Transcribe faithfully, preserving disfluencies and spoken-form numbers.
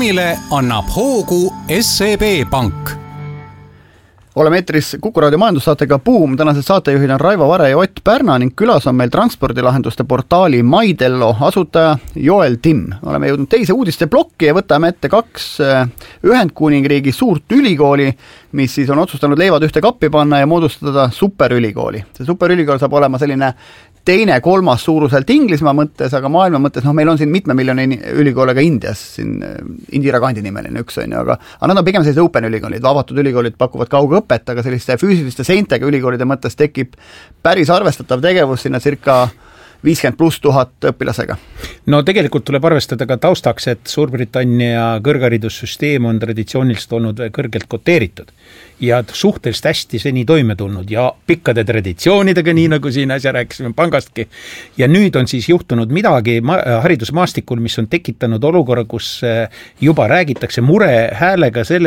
innovatsioonile annab hoogu S E B Pank. Oleme eetris Kuku Raadio majandussaatega Buum. Tänased saatejuhid on Raivo Vare ja Ott Pärna ning külas on meil transpordilahenduste portaali Maidello asutaja Joel Timm. Oleme jõudnud teise uudiste plokki ja võtame ette kaks Ühendkuningriigi suurt ülikooli, mis siis on otsustanud leivad ühte kappi panna ja moodustada superülikooli. See superülikool saab olema selline teine, kolmas suuruselt Inglismaa mõttes, aga maailma mõttes, noh, meil on siin mitme miljoni ülikoole ka Indias, siin Indira Gandhi nimeline üks on ju, aga, aga nad on pigem sellised open ülikoolid, avatud ülikoolid pakuvad kaugõpet, aga selliste füüsiliste seintega ülikoolide mõttes tekib päris arvestatav tegevus sinna circa viiskümmend pluss tuhat õpilasega. No tegelikult tuleb arvestada ka taustaks, et Suurbritannia kõrgharidussüsteem on traditsiooniliselt olnud kõrgelt koteeritud ja suhteliselt hästi seni toime tulnud ja pikkade traditsioonidega, nii nagu siin äsja rääkisime pangastki. Ja nüüd on siis juhtunud midagi haridusmaastikul, mis on tekitanud olukorra, kus juba räägitakse mure häälega selle